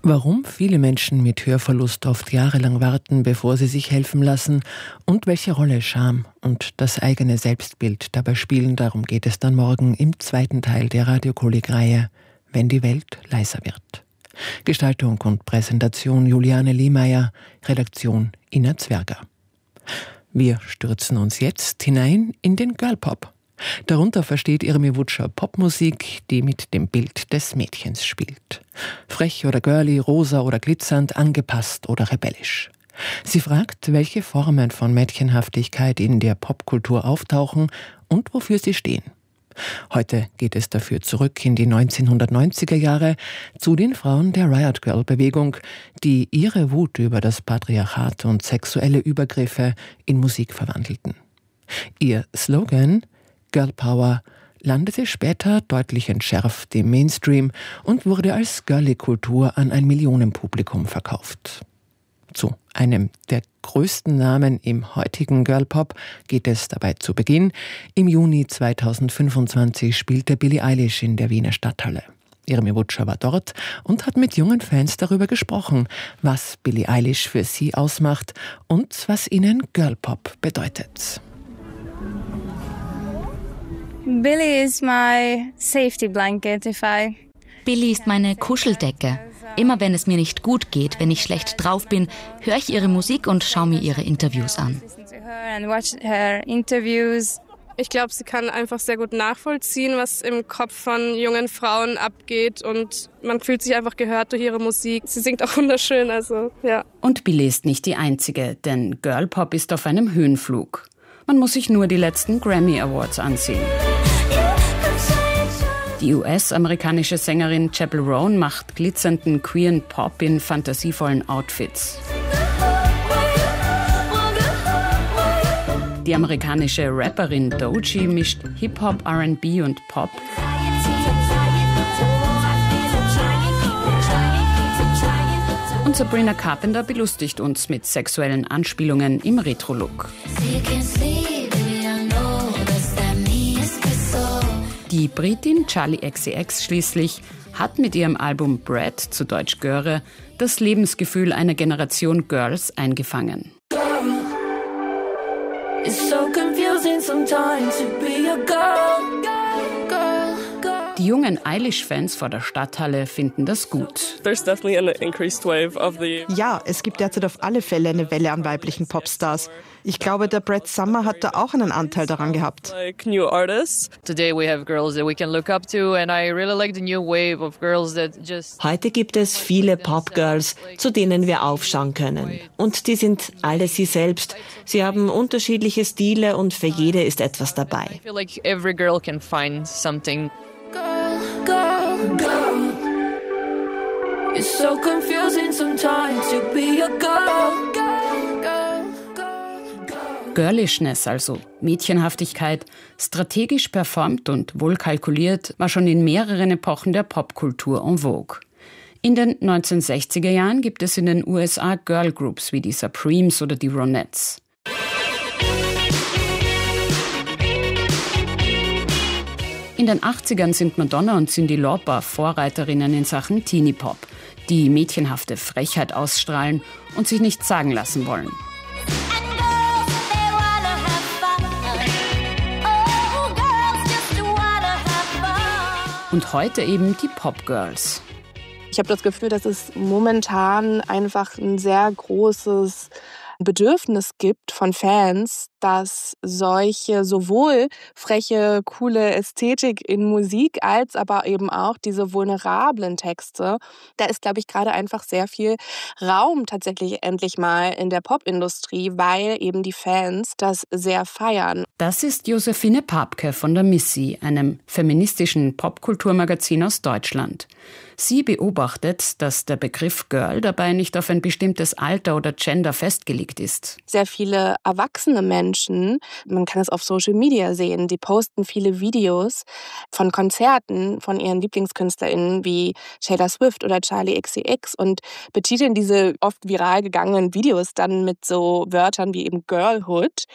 Warum viele Menschen mit Hörverlust oft jahrelang warten, bevor sie sich helfen lassen und welche Rolle Scham und das eigene Selbstbild dabei spielen, darum geht es dann morgen im zweiten Teil der Radiokolleg-Reihe Wenn die Welt leiser wird. Gestaltung und Präsentation Juliane Lehmeier, Redaktion Ina Zwerger. Wir stürzen uns jetzt hinein in den Girlpop. Darunter versteht Irmi Wutscher Popmusik, die mit dem Bild des Mädchens spielt. Frech oder girly, rosa oder glitzernd, angepasst oder rebellisch. Sie fragt, welche Formen von Mädchenhaftigkeit in der Popkultur auftauchen und wofür sie stehen. Heute geht es dafür zurück in die 1990er Jahre zu den Frauen der Riot Girl Bewegung, die ihre Wut über das Patriarchat und sexuelle Übergriffe in Musik verwandelten. Ihr Slogan Girl Power landete später deutlich entschärft im Mainstream und wurde als Girly-Kultur an ein Millionenpublikum verkauft. Zu einem der größten Namen im heutigen Girlpop geht es dabei zu Beginn. Im Juni 2025 spielte Billie Eilish in der Wiener Stadthalle. Irmi Wutscher war dort und hat mit jungen Fans darüber gesprochen, was Billie Eilish für sie ausmacht und was ihnen Girlpop bedeutet. Billie is my safety blanket Billie ist meine Kuscheldecke. Immer wenn es mir nicht gut geht, wenn ich schlecht drauf bin, höre ich ihre Musik und schaue mir ihre Interviews an. Ich glaube, sie kann einfach sehr gut nachvollziehen, was im Kopf von jungen Frauen abgeht und man fühlt sich einfach gehört durch ihre Musik. Sie singt auch wunderschön, also ja. Und Billie ist nicht die einzige, denn Girlpop ist auf einem Höhenflug. Man muss sich nur die letzten Grammy Awards ansehen. Die US-amerikanische Sängerin Chappell Roan macht glitzernden queeren Pop in fantasievollen Outfits. Die amerikanische Rapperin Doechii mischt Hip-Hop, R&B und Pop. Und Sabrina Carpenter belustigt uns mit sexuellen Anspielungen im Retro-Look. Die Britin Charli XCX schließlich hat mit ihrem Album Brat, zu Deutsch Göre, das Lebensgefühl einer Generation Girls eingefangen. Die jungen Eilish-Fans vor der Stadthalle finden das gut. Ja, es gibt derzeit auf alle Fälle eine Welle an weiblichen Popstars. Ich glaube, der Brad Summer hat da auch einen Anteil daran gehabt. Heute gibt es viele Popgirls, zu denen wir aufschauen können. Und die sind alle sie selbst. Sie haben unterschiedliche Stile und für jede ist etwas dabei. It's so confusing sometimes to be a girl. Girlishness, also Mädchenhaftigkeit, strategisch performt und wohl kalkuliert, war schon in mehreren Epochen der Popkultur en vogue. In den 1960er Jahren gibt es in den USA Girlgroups wie die Supremes oder die Ronettes. In den 80ern sind Madonna und Cyndi Lauper Vorreiterinnen in Sachen Teenie Pop, die mädchenhafte Frechheit ausstrahlen und sich nichts sagen lassen wollen. Und heute eben die Popgirls. Ich habe das Gefühl, dass es momentan einfach ein sehr großes Bedürfnis gibt von Fans, dass solche sowohl freche, coole Ästhetik in Musik als aber eben auch diese vulnerablen Texte. Da ist, glaube ich, gerade einfach sehr viel Raum tatsächlich endlich mal in der Popindustrie, weil eben die Fans das sehr feiern. Das ist Josephine Papke von der Missy, einem feministischen Popkulturmagazin aus Deutschland. Sie beobachtet, dass der Begriff Girl dabei nicht auf ein bestimmtes Alter oder Gender festgelegt ist. Sehr viele erwachsene Menschen, man kann es auf Social Media sehen, die posten viele Videos von Konzerten von ihren LieblingskünstlerInnen wie Taylor Swift oder Charli XCX und betiteln diese oft viral gegangenen Videos dann mit so Wörtern wie eben Girlhood.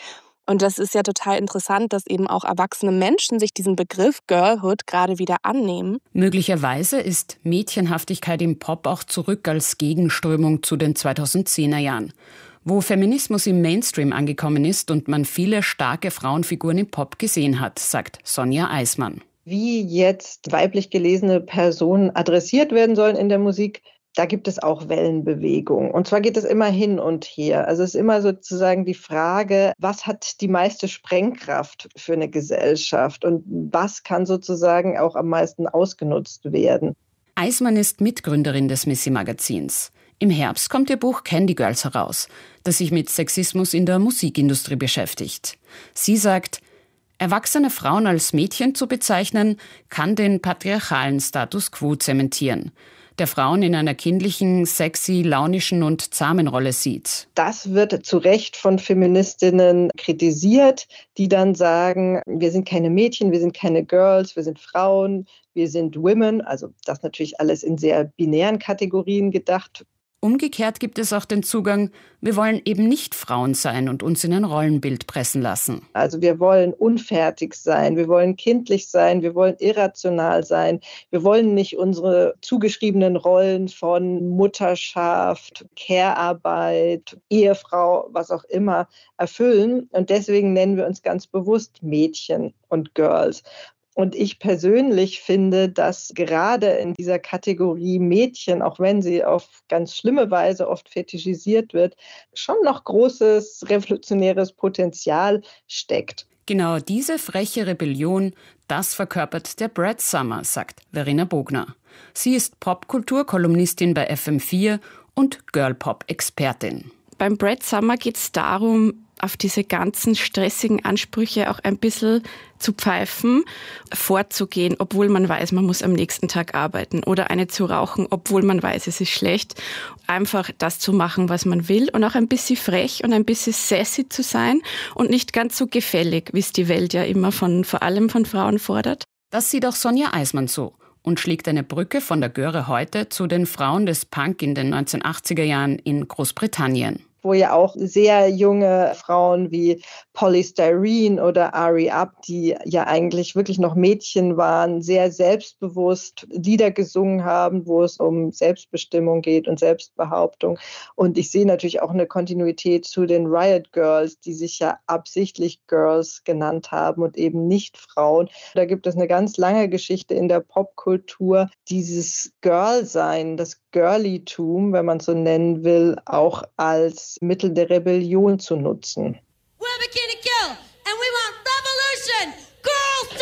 Und das ist ja total interessant, dass eben auch erwachsene Menschen sich diesen Begriff Girlhood gerade wieder annehmen. Möglicherweise ist Mädchenhaftigkeit im Pop auch zurück als Gegenströmung zu den 2010er Jahren, wo Feminismus im Mainstream angekommen ist und man viele starke Frauenfiguren im Pop gesehen hat, sagt Sonja Eismann. Wie jetzt weiblich gelesene Personen adressiert werden sollen in der Musik, da gibt es auch Wellenbewegungen. Und zwar geht es immer hin und her. Also es ist immer sozusagen die Frage, was hat die meiste Sprengkraft für eine Gesellschaft und was kann sozusagen auch am meisten ausgenutzt werden. Eismann ist Mitgründerin des Missy-Magazins. Im Herbst kommt ihr Buch Candy Girls heraus, das sich mit Sexismus in der Musikindustrie beschäftigt. Sie sagt, erwachsene Frauen als Mädchen zu bezeichnen, kann den patriarchalen Status quo zementieren, der Frauen in einer kindlichen, sexy, launischen und zahmen Rolle sieht. Das wird zu Recht von Feministinnen kritisiert, die dann sagen, wir sind keine Mädchen, wir sind keine Girls, wir sind Frauen, wir sind Women. Also das natürlich alles in sehr binären Kategorien gedacht. Umgekehrt gibt es auch den Zugang, wir wollen eben nicht Frauen sein und uns in ein Rollenbild pressen lassen. Also wir wollen unfertig sein, wir wollen kindlich sein, wir wollen irrational sein. Wir wollen nicht unsere zugeschriebenen Rollen von Mutterschaft, Care-Arbeit, Ehefrau, was auch immer erfüllen. Und deswegen nennen wir uns ganz bewusst Mädchen und Girls. Und ich persönlich finde, dass gerade in dieser Kategorie Mädchen, auch wenn sie auf ganz schlimme Weise oft fetischisiert wird, schon noch großes revolutionäres Potenzial steckt. Genau diese freche Rebellion, das verkörpert der Brad Summer, sagt Verena Bogner. Sie ist Popkultur-Kolumnistin bei FM4 und Girl-Pop-Expertin. Beim Brad Summer geht es darum, auf diese ganzen stressigen Ansprüche auch ein bisschen zu pfeifen, vorzugehen, obwohl man weiß, man muss am nächsten Tag arbeiten, oder eine zu rauchen, obwohl man weiß, es ist schlecht. Einfach das zu machen, was man will, und auch ein bisschen frech und ein bisschen sassy zu sein und nicht ganz so gefällig, wie es die Welt ja immer vor allem von Frauen fordert. Das sieht auch Sonja Eismann so und schlägt eine Brücke von der Göre heute zu den Frauen des Punk in den 1980er Jahren in Großbritannien. Wo ja auch sehr junge Frauen wie Polystyrene oder Ari Up, die ja eigentlich wirklich noch Mädchen waren, sehr selbstbewusst Lieder gesungen haben, wo es um Selbstbestimmung geht und Selbstbehauptung. Und ich sehe natürlich auch eine Kontinuität zu den Riot Girls, die sich ja absichtlich Girls genannt haben und eben nicht Frauen. Da gibt es eine ganz lange Geschichte in der Popkultur, dieses Girl-Sein, das Girlitum, wenn man es so nennen will, auch als Mittel der Rebellion zu nutzen. We're Bikini Kill and we want revolution! Girls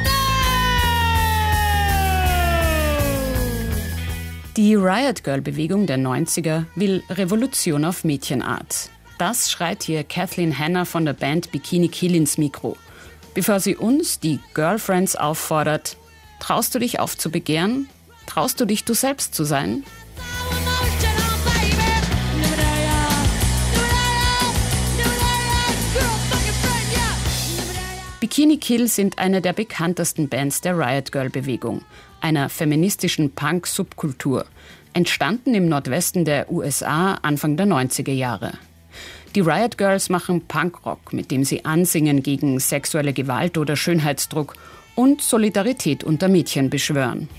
don't know! Die Riot Girl-Bewegung der 90er will Revolution auf Mädchenart. Das schreit hier Kathleen Hanna von der Band Bikini Kill ins Mikro, bevor sie uns, die Girlfriends, auffordert: Traust du dich aufzubegehren? Traust du dich, du selbst zu sein? Bikini Kill sind eine der bekanntesten Bands der Riot Girl-Bewegung, einer feministischen Punk-Subkultur, entstanden im Nordwesten der USA Anfang der 90er Jahre. Die Riot Girls machen Punkrock, mit dem sie ansingen gegen sexuelle Gewalt oder Schönheitsdruck und Solidarität unter Mädchen beschwören.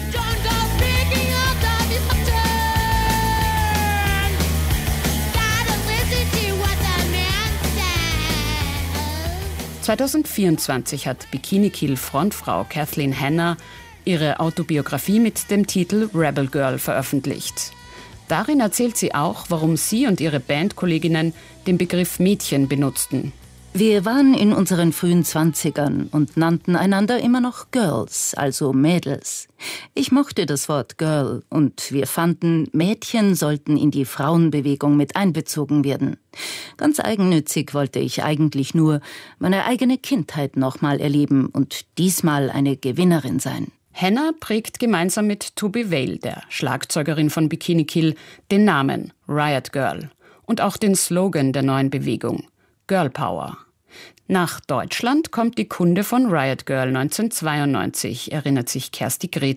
2024 hat Bikini Kill Frontfrau Kathleen Hanna ihre Autobiografie mit dem Titel Rebel Girl veröffentlicht. Darin erzählt sie auch, warum sie und ihre Bandkolleginnen den Begriff Mädchen benutzten. Wir waren in unseren frühen 20ern und nannten einander immer noch Girls, also Mädels. Ich mochte das Wort Girl und wir fanden, Mädchen sollten in die Frauenbewegung mit einbezogen werden. Ganz eigennützig wollte ich eigentlich nur meine eigene Kindheit nochmal erleben und diesmal eine Gewinnerin sein. Hanna prägt gemeinsam mit Toby Vale, der Schlagzeugerin von Bikini Kill, den Namen Riot Girl und auch den Slogan der neuen Bewegung, Girl Power. Nach Deutschland kommt die Kunde von Riot Girl 1992, erinnert sich Kersti Grezer.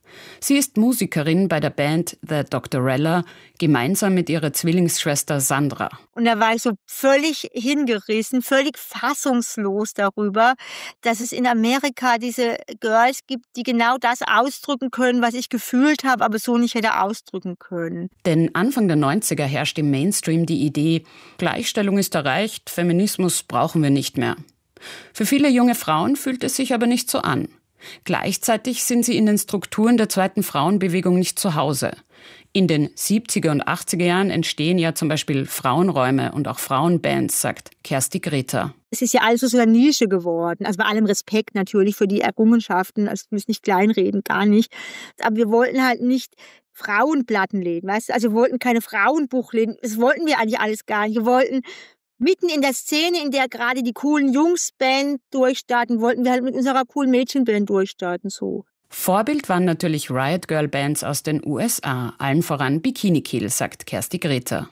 Sie ist Musikerin bei der Band The Doctorella, gemeinsam mit ihrer Zwillingsschwester Sandra. Und da war ich so völlig hingerissen, völlig fassungslos darüber, dass es in Amerika diese Girls gibt, die genau das ausdrücken können, was ich gefühlt habe, aber so nicht hätte ausdrücken können. Denn Anfang der 90er herrscht im Mainstream die Idee, Gleichstellung ist erreicht, Feminismus brauchen wir nicht mehr. Für viele junge Frauen fühlt es sich aber nicht so an. Gleichzeitig sind sie in den Strukturen der zweiten Frauenbewegung nicht zu Hause. In den 70er und 80er Jahren entstehen ja zum Beispiel Frauenräume und auch Frauenbands, sagt Kersti Greta. Es ist ja alles so eine Nische geworden. Also bei allem Respekt natürlich für die Errungenschaften. Also wir müssen nicht kleinreden, gar nicht. Aber wir wollten halt nicht Frauenplattenläden, weißt du? Also wir wollten keine Frauenbuchläden. Das wollten wir eigentlich alles gar nicht. Wir wollten mitten in der Szene, in der gerade die coolen Jungsband durchstarten, wollten wir halt mit unserer coolen Mädchenband durchstarten, so. Vorbild waren natürlich Riot Girl Bands aus den USA, allen voran Bikini Kill, sagt Kersti Greta.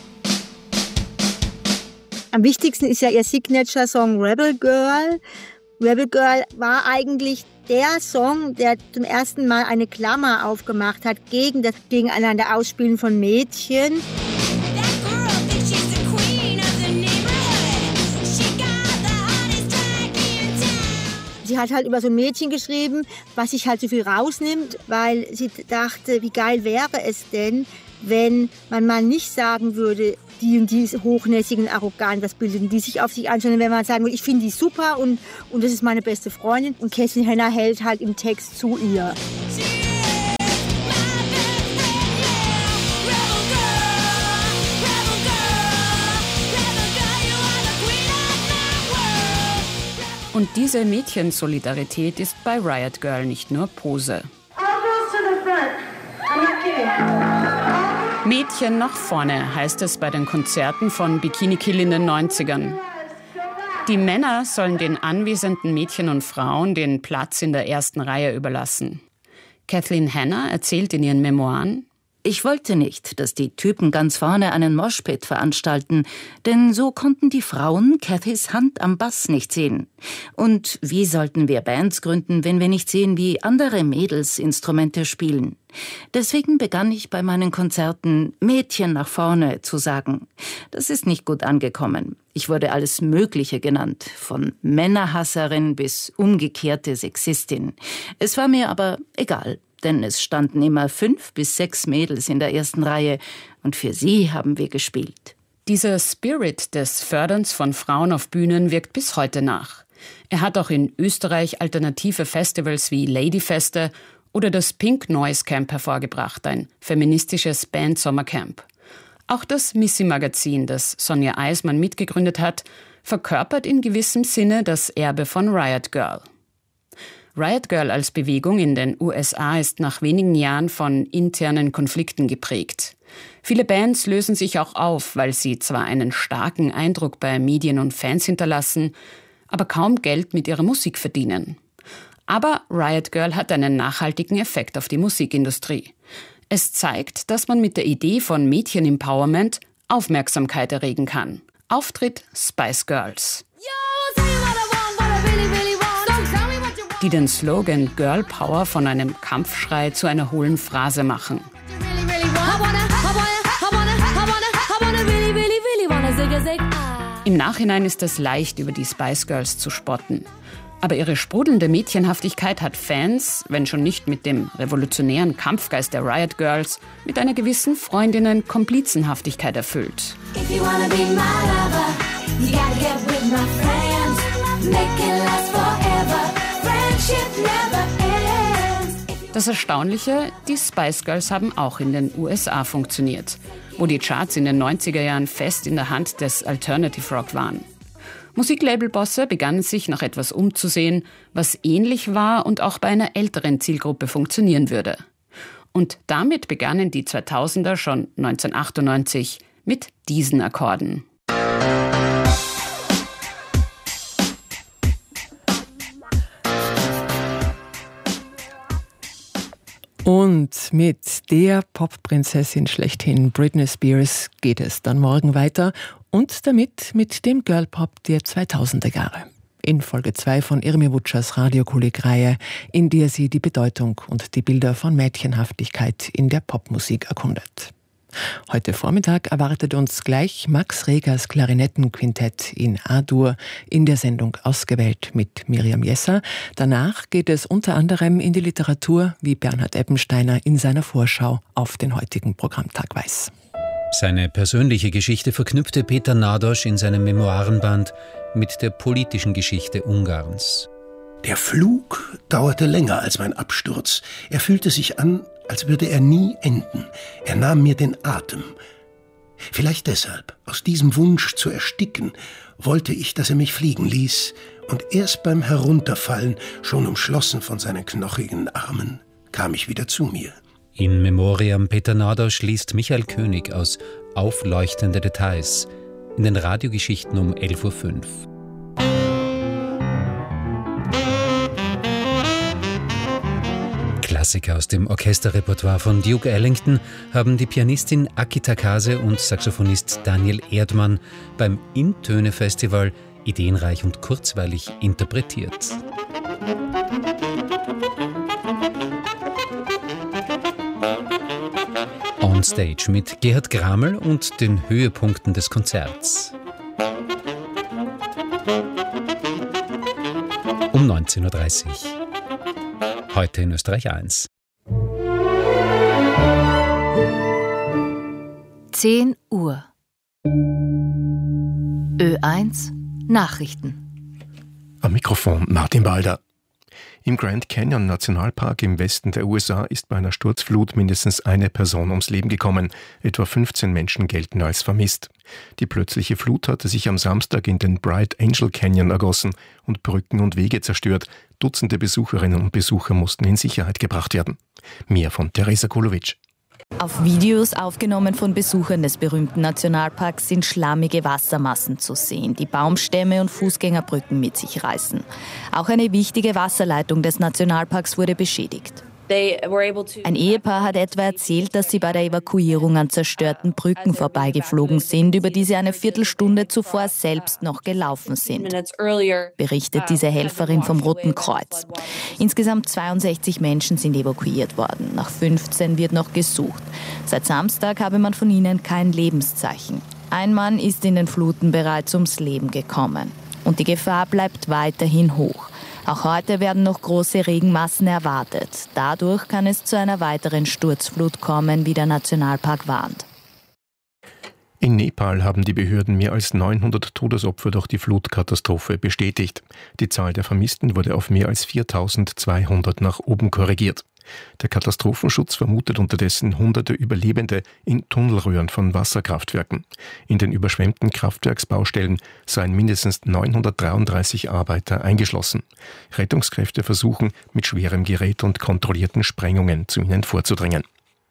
Am wichtigsten ist ja ihr Signature-Song Rebel Girl. Rebel Girl war eigentlich der Song, der zum ersten Mal eine Klammer aufgemacht hat gegen das Gegeneinander Ausspielen von Mädchen. Sie hat halt über so ein Mädchen geschrieben, was sich halt so viel rausnimmt, weil sie dachte, wie geil wäre es denn, wenn man mal nicht sagen würde, die und die ist hochnäsig und arrogant, was bilden die sich auf sich an, sondern wenn man sagen würde, ich finde die super und das ist meine beste Freundin. Und Kathleen Hanna hält halt im Text zu ihr. Und diese Mädchensolidarität ist bei Riot Girl nicht nur Pose. Mädchen nach vorne heißt es bei den Konzerten von Bikini Kill in den 90ern. Die Männer sollen den anwesenden Mädchen und Frauen den Platz in der ersten Reihe überlassen. Kathleen Hanna erzählt in ihren Memoiren: Ich wollte nicht, dass die Typen ganz vorne einen Moshpit veranstalten, denn so konnten die Frauen Cathys Hand am Bass nicht sehen. Und wie sollten wir Bands gründen, wenn wir nicht sehen, wie andere Mädels Instrumente spielen? Deswegen begann ich bei meinen Konzerten Mädchen nach vorne zu sagen. Das ist nicht gut angekommen. Ich wurde alles Mögliche genannt, von Männerhasserin bis umgekehrte Sexistin. Es war mir aber egal. Denn es standen immer 5 bis 6 Mädels in der ersten Reihe und für sie haben wir gespielt. Dieser Spirit des Förderns von Frauen auf Bühnen wirkt bis heute nach. Er hat auch in Österreich alternative Festivals wie Ladyfeste oder das Pink Noise Camp hervorgebracht, ein feministisches Band-Sommercamp. Auch das Missy-Magazin, das Sonja Eismann mitgegründet hat, verkörpert in gewissem Sinne das Erbe von Riot Girl. Riot Girl als Bewegung in den USA ist nach wenigen Jahren von internen Konflikten geprägt. Viele Bands lösen sich auch auf, weil sie zwar einen starken Eindruck bei Medien und Fans hinterlassen, aber kaum Geld mit ihrer Musik verdienen. Aber Riot Girl hat einen nachhaltigen Effekt auf die Musikindustrie. Es zeigt, dass man mit der Idee von Mädchen-Empowerment Aufmerksamkeit erregen kann. Auftritt Spice Girls, die den Slogan Girl Power von einem Kampfschrei zu einer hohlen Phrase machen. Im Nachhinein ist es leicht, über die Spice Girls zu spotten. Aber ihre sprudelnde Mädchenhaftigkeit hat Fans, wenn schon nicht mit dem revolutionären Kampfgeist der Riot Girls, mit einer gewissen Freundinnen-Komplizenhaftigkeit erfüllt. Das Erstaunliche, die Spice Girls haben auch in den USA funktioniert, wo die Charts in den 90er Jahren fest in der Hand des Alternative Rock waren. Musiklabelbosse begannen sich nach etwas umzusehen, was ähnlich war und auch bei einer älteren Zielgruppe funktionieren würde. Und damit begannen die 2000er schon 1998 mit diesen Akkorden. Und mit der Popprinzessin schlechthin Britney Spears geht es dann morgen weiter und damit mit dem Girlpop der 2000er Jahre. in Folge 2 von Irmi Wutschers Radiokolleg-Reihe, in der sie die Bedeutung und die Bilder von Mädchenhaftigkeit in der Popmusik erkundet. Heute Vormittag erwartet uns gleich Max Regers Klarinettenquintett in A-Dur in der Sendung Ausgewählt mit Miriam Jesser. Danach geht es unter anderem in die Literatur, wie Bernhard Eppensteiner in seiner Vorschau auf den heutigen Programmtag weiß. Seine persönliche Geschichte verknüpfte Peter Nádas in seinem Memoirenband mit der politischen Geschichte Ungarns. Der Flug dauerte länger als mein Absturz. Er fühlte sich an, als würde er nie enden. Er nahm mir den Atem. Vielleicht deshalb, aus diesem Wunsch zu ersticken, wollte ich, dass er mich fliegen ließ. Und erst beim Herunterfallen, schon umschlossen von seinen knochigen Armen, kam ich wieder zu mir. In Memoriam Peter Nádas liest Michael König aus Aufleuchtende Details in den Radiogeschichten um 11.05 Uhr. Klassiker aus dem Orchesterrepertoire von Duke Ellington haben die Pianistin Aki Takase und Saxophonist Daniel Erdmann beim Intöne-Festival ideenreich und kurzweilig interpretiert. On Stage mit Gerhard Gramel und den Höhepunkten des Konzerts. Um 19.30 Uhr. Heute in Österreich 1. 10 Uhr. Ö1 Nachrichten. Am Mikrofon Martin Balder. Im Grand Canyon Nationalpark im Westen der USA ist bei einer Sturzflut mindestens eine Person ums Leben gekommen. Etwa 15 Menschen gelten als vermisst. Die plötzliche Flut hatte sich am Samstag in den Bright Angel Canyon ergossen und Brücken und Wege zerstört. Dutzende Besucherinnen und Besucher mussten in Sicherheit gebracht werden. Mehr von Teresa Kulovic. Auf Videos aufgenommen von Besuchern des berühmten Nationalparks sind schlammige Wassermassen zu sehen, die Baumstämme und Fußgängerbrücken mit sich reißen. Auch eine wichtige Wasserleitung des Nationalparks wurde beschädigt. Ein Ehepaar hat etwa erzählt, dass sie bei der Evakuierung an zerstörten Brücken vorbeigeflogen sind, über die sie eine Viertelstunde zuvor selbst noch gelaufen sind, berichtet diese Helferin vom Roten Kreuz. Insgesamt 62 Menschen sind evakuiert worden. Nach 15 wird noch gesucht. Seit Samstag habe man von ihnen kein Lebenszeichen. Ein Mann ist in den Fluten bereits ums Leben gekommen. Und die Gefahr bleibt weiterhin hoch. Auch heute werden noch große Regenmassen erwartet. Dadurch kann es zu einer weiteren Sturzflut kommen, wie der Nationalpark warnt. In Nepal haben die Behörden mehr als 900 Todesopfer durch die Flutkatastrophe bestätigt. Die Zahl der Vermissten wurde auf mehr als 4.200 nach oben korrigiert. Der Katastrophenschutz vermutet unterdessen hunderte Überlebende in Tunnelröhren von Wasserkraftwerken. In den überschwemmten Kraftwerksbaustellen seien mindestens 933 Arbeiter eingeschlossen. Rettungskräfte versuchen, mit schwerem Gerät und kontrollierten Sprengungen zu ihnen vorzudringen.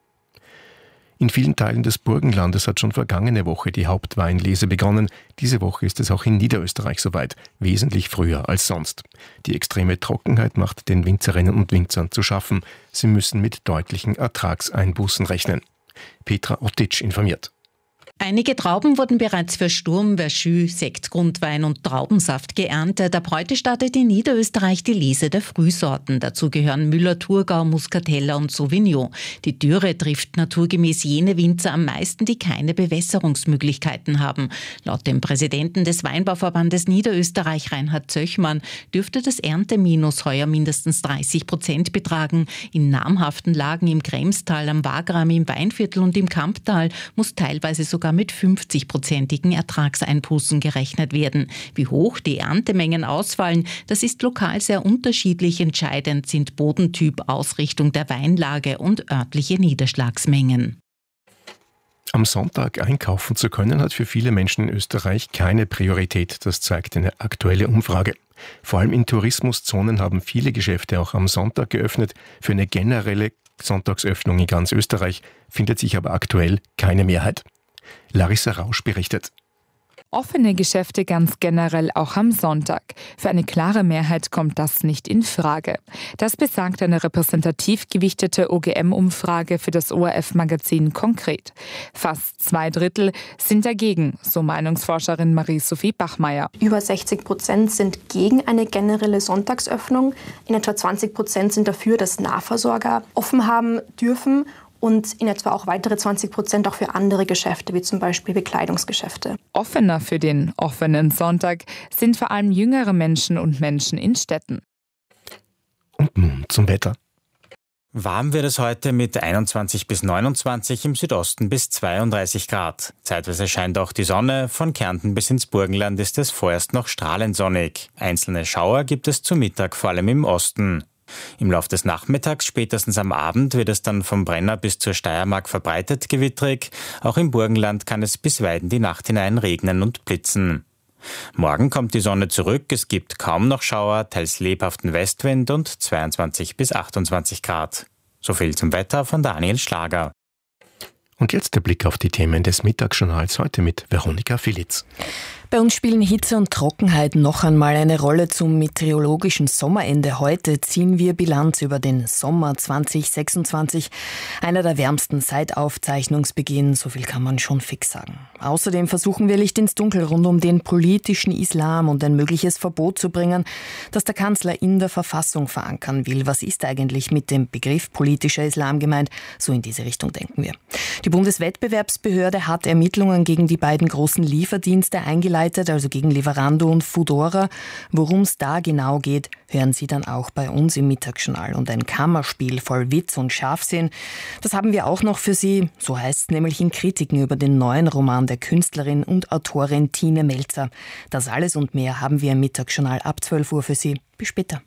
In vielen Teilen des Burgenlandes hat schon vergangene Woche die Hauptweinlese begonnen. Diese Woche ist es auch in Niederösterreich soweit, wesentlich früher als sonst. Die extreme Trockenheit macht den Winzerinnen und Winzern zu schaffen. Sie müssen mit deutlichen Ertragseinbußen rechnen. Petra Ottitsch informiert. Einige Trauben wurden bereits für Sturm, Verschü, Sekt, Grundwein und Traubensaft geerntet. Ab heute startet in Niederösterreich die Lese der Frühsorten. Dazu gehören Müller-Thurgau, Muscatella und Sauvignon. Die Dürre trifft naturgemäß jene Winzer am meisten, die keine Bewässerungsmöglichkeiten haben. Laut dem Präsidenten des Weinbauverbandes Niederösterreich, Reinhard Zöchmann, dürfte das Ernteminus heuer mindestens 30% betragen. In namhaften Lagen im Kremstal, am Wagram, im Weinviertel und im Kamptal muss teilweise sogar mit 50-prozentigen Ertragseinbußen gerechnet werden. Wie hoch die Erntemengen ausfallen, das ist lokal sehr unterschiedlich. Entscheidend sind Bodentyp, Ausrichtung der Weinlage und örtliche Niederschlagsmengen. Am Sonntag einkaufen zu können, hat für viele Menschen in Österreich keine Priorität. Das zeigt eine aktuelle Umfrage. Vor allem in Tourismuszonen haben viele Geschäfte auch am Sonntag geöffnet. Für eine generelle Sonntagsöffnung in ganz Österreich findet sich aber aktuell keine Mehrheit. Larissa Rausch berichtet. Offene Geschäfte ganz generell auch am Sonntag. Für eine klare Mehrheit kommt das nicht in Frage. Das besagt eine repräsentativ gewichtete OGM-Umfrage für das ORF-Magazin konkret. Fast 2/3 sind dagegen, so Meinungsforscherin Marie-Sophie Bachmeier. Über 60% sind gegen eine generelle Sonntagsöffnung. In etwa 20% sind dafür, dass Nahversorger offen haben dürfen. Und in etwa auch weitere 20% auch für andere Geschäfte, wie zum Beispiel Bekleidungsgeschäfte. Offener für den offenen Sonntag sind vor allem jüngere Menschen und Menschen in Städten. Und nun zum Wetter. Warm wird es heute mit 21 bis 29, im Südosten bis 32 Grad. Zeitweise scheint auch die Sonne. Von Kärnten bis ins Burgenland ist es vorerst noch strahlend sonnig. Einzelne Schauer gibt es zu Mittag, vor allem im Osten. Im Lauf des Nachmittags, spätestens am Abend, wird es dann vom Brenner bis zur Steiermark verbreitet gewittrig. Auch im Burgenland kann es bis weit in die Nacht hinein regnen und blitzen. Morgen kommt die Sonne zurück, es gibt kaum noch Schauer, teils lebhaften Westwind und 22 bis 28 Grad. So viel zum Wetter von Daniel Schlager. Und jetzt der Blick auf die Themen des Mittagsjournals heute mit Veronika Filitz. Bei uns spielen Hitze und Trockenheit noch einmal eine Rolle. Zum meteorologischen Sommerende heute ziehen wir Bilanz über den Sommer 2026. Einer der wärmsten seit Aufzeichnungsbeginn, so viel kann man schon fix sagen. Außerdem versuchen wir Licht ins Dunkel rund um den politischen Islam und ein mögliches Verbot zu bringen, das der Kanzler in der Verfassung verankern will. Was ist eigentlich mit dem Begriff politischer Islam gemeint? So in diese Richtung denken wir. Die Bundeswettbewerbsbehörde hat Ermittlungen gegen die beiden großen Lieferdienste eingeleitet, also gegen Lieferando und Foodora. Worum es da genau geht, hören Sie dann auch bei uns im Mittagsjournal. Und ein Kammerspiel voll Witz und Scharfsinn, das haben wir auch noch für Sie. So heißt es nämlich in Kritiken über den neuen Roman der Künstlerin und Autorin Tine Melzer. Das alles und mehr haben wir im Mittagsjournal ab 12 Uhr für Sie. Bis später.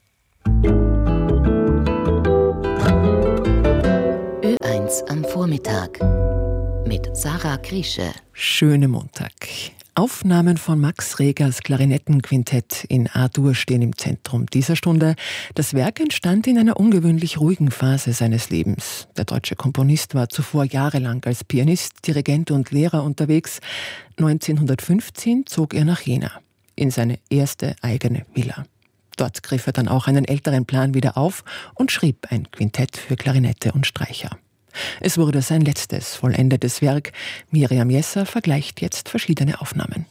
Ö1 am Vormittag mit Sarah Kriesche. Schönen Montag. Aufnahmen von Max Regers Klarinettenquintett in A-Dur stehen im Zentrum dieser Stunde. Das Werk entstand in einer ungewöhnlich ruhigen Phase seines Lebens. Der deutsche Komponist war zuvor jahrelang als Pianist, Dirigent und Lehrer unterwegs. 1915 zog er nach Jena, in seine erste eigene Villa. Dort griff er dann auch einen älteren Plan wieder auf und schrieb ein Quintett für Klarinette und Streicher. Es wurde sein letztes vollendetes Werk. Miriam Jesser vergleicht jetzt verschiedene Aufnahmen.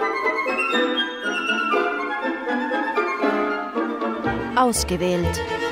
Ausgewählt.